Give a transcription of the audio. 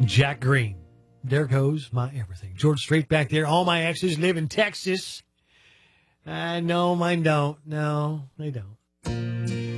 Jack Green. There goes my everything. George Strait back there. All my exes live in Texas. No, mine don't. No, they don't.